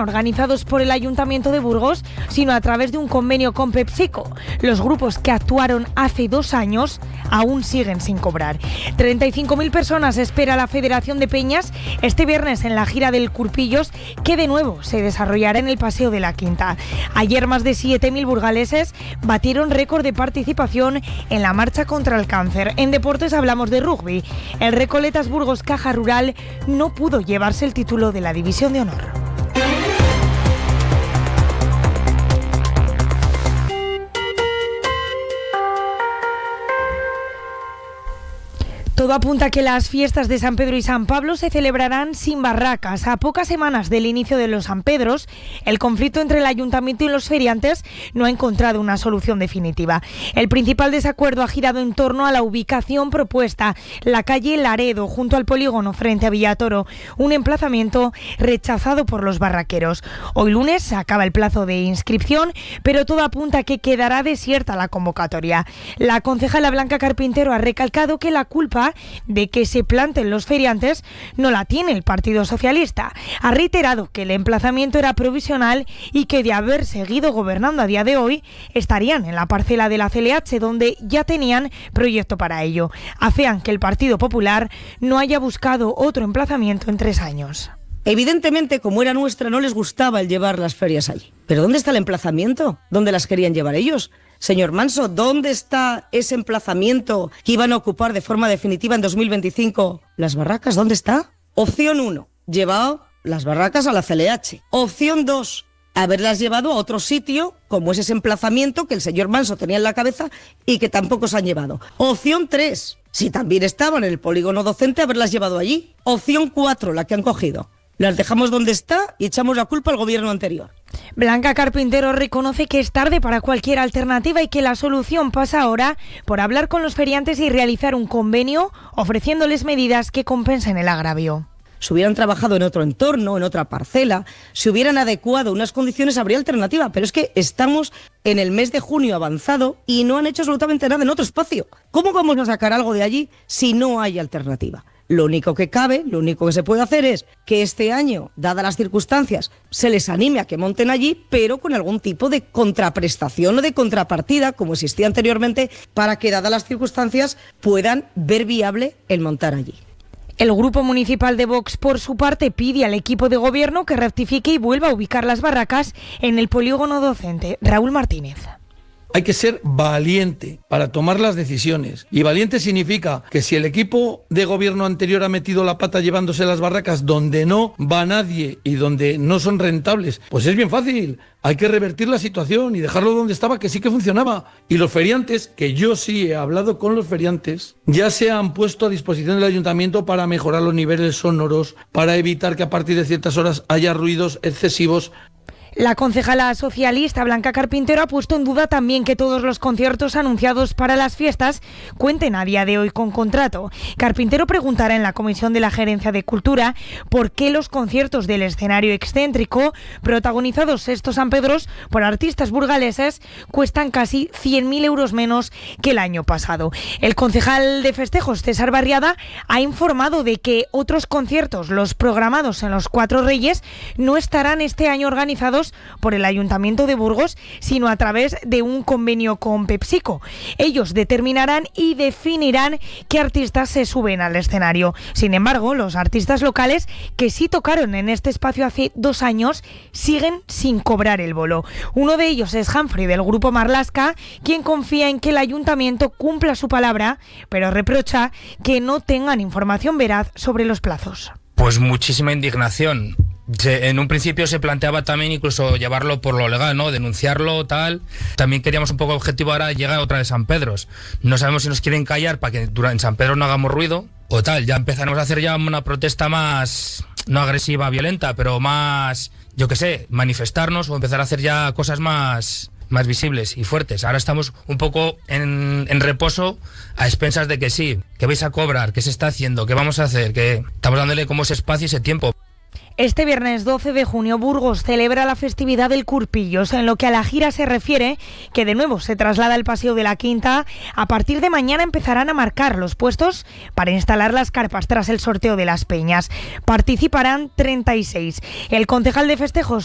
organizados por el Ayuntamiento de Burgos, sino a través de un convenio con PepsiCo. Los grupos que actuaron hace 2 años aún siguen sin cobrar. 35.000 personas espera la Federación de Peñas este viernes en la gira del Curpillos, que de nuevo se desarrollará en el Paseo de la Quinta. Ayer más de 7.000 burgaleses batieron récord de participación en la marcha contra el cáncer. En deportes hablamos de rugby. El Recoletas Burgos Caja Rural no pudo llevarse el título de la División de Honor. Todo apunta a que las fiestas de San Pedro y San Pablo se celebrarán sin barracas. A pocas semanas del inicio de los San Pedros, el conflicto entre el Ayuntamiento y los feriantes no ha encontrado una solución definitiva. El principal desacuerdo ha girado en torno a la ubicación propuesta, la calle Laredo, junto al polígono frente a Villatoro, un emplazamiento rechazado por los barraqueros. Hoy lunes se acaba el plazo de inscripción, pero todo apunta a que quedará desierta la convocatoria. La concejala Blanca Carpintero ha recalcado que la culpa de que se planten los feriantes no la tiene el Partido Socialista. Ha reiterado que el emplazamiento era provisional y que de haber seguido gobernando a día de hoy estarían en la parcela de la CLH, donde ya tenían proyecto para ello. Afean que el Partido Popular no haya buscado otro emplazamiento en 3 años. Evidentemente, como era nuestra, no les gustaba el llevar las ferias allí. ¿Pero dónde está el emplazamiento? ¿Dónde las querían llevar ellos? Señor Manso, ¿dónde está ese emplazamiento que iban a ocupar de forma definitiva en 2025? ¿Las barracas? ¿Dónde está? Opción 1, llevado las barracas a la CLH. Opción 2, haberlas llevado a otro sitio, como es ese emplazamiento que el señor Manso tenía en la cabeza y que tampoco se han llevado. Opción 3, si también estaban en el polígono docente, haberlas llevado allí. Opción 4, la que han cogido. Las dejamos donde está y echamos la culpa al gobierno anterior. Blanca Carpintero reconoce que es tarde para cualquier alternativa y que la solución pasa ahora por hablar con los feriantes y realizar un convenio ofreciéndoles medidas que compensen el agravio. Si hubieran trabajado en otro entorno, en otra parcela, si hubieran adecuado unas condiciones, habría alternativa. Pero es que estamos en el mes de junio avanzado y no han hecho absolutamente nada en otro espacio. ¿Cómo vamos a sacar algo de allí si no hay alternativa? Lo único que cabe, lo único que se puede hacer es que este año, dadas las circunstancias, se les anime a que monten allí, pero con algún tipo de contraprestación o de contrapartida, como existía anteriormente, para que, dadas las circunstancias, puedan ver viable el montar allí. El Grupo Municipal de Vox, por su parte, pide al equipo de gobierno que rectifique y vuelva a ubicar las barracas en el polígono docente. Raúl Martínez. Hay que ser valiente para tomar las decisiones. Y valiente significa que si el equipo de gobierno anterior ha metido la pata llevándose las barracas donde no va nadie y donde no son rentables, pues es bien fácil. Hay que revertir la situación y dejarlo donde estaba, que sí que funcionaba. Y los feriantes, que yo sí he hablado con los feriantes, ya se han puesto a disposición del ayuntamiento para mejorar los niveles sonoros, para evitar que a partir de ciertas horas haya ruidos excesivos. La concejala socialista Blanca Carpintero ha puesto en duda también que todos los conciertos anunciados para las fiestas cuenten a día de hoy con contrato. Carpintero preguntará en la Comisión de la Gerencia de Cultura por qué los conciertos del escenario excéntrico, protagonizados estos San Pedros por artistas burgaleses, cuestan casi 100.000 euros menos que el año pasado. El concejal de festejos, César Barriada, ha informado de que otros conciertos, los programados en los Cuatro Reyes, no estarán este año organizados por el Ayuntamiento de Burgos, sino a través de un convenio con PepsiCo. Ellos determinarán y definirán qué artistas se suben al escenario. Sin embargo, los artistas locales que sí tocaron en este espacio hace 2 años siguen sin cobrar el bolo. Uno de ellos es Humphrey, del grupo Marlaska, quien confía en que el Ayuntamiento cumpla su palabra, pero reprocha que no tengan información veraz sobre los plazos. Pues muchísima indignación. En un principio se planteaba también incluso llevarlo por lo legal, ¿no? Denunciarlo, tal. También queríamos un poco objetivo ahora llegar otra vez a San Pedros. No sabemos si nos quieren callar para que en San Pedro no hagamos ruido o tal. Ya empezaremos a hacer ya una protesta más, no agresiva, violenta, pero más, yo qué sé, manifestarnos o empezar a hacer ya cosas más visibles y fuertes. Ahora estamos un poco en reposo, a expensas de que sí, que vais a cobrar, que se está haciendo, que vamos a hacer, que estamos dándole como ese espacio y ese tiempo. Este viernes 12 de junio Burgos celebra la festividad del Curpillos. En lo que a la gira se refiere, que de nuevo se traslada al Paseo de la Quinta, a partir de mañana empezarán a marcar los puestos para instalar las carpas tras el sorteo de las peñas. Participarán 36. El concejal de festejos